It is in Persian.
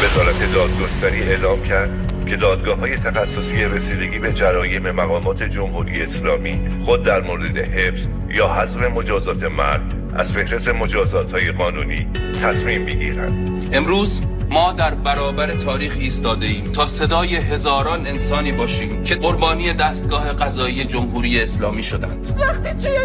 وزارت دادگستری اعلام کرد که دادگاه‌های تخصصی رسیدگی به جرایم مقامات جمهوری اسلامی خود در مورد حفظ یا حذف مجازات مرگ از فهرست مجازات‌های قانونی تصمیم بگیرند. امروز ما در برابر تاریخ ایستاده ایم تا صدای هزاران انسانی باشیم که قربانی دستگاه قضایی جمهوری اسلامی شدند. وقتی توی